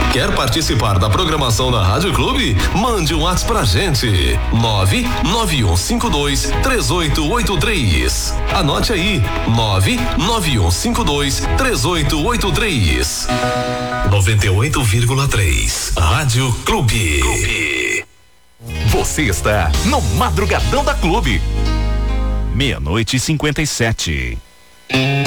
Quer participar da programação da Rádio Clube? Mande um WhatsApp pra gente. 991523883. Anote aí. 991523883. 98,3. Rádio Clube. Você está no Madrugadão da Clube. 00:57.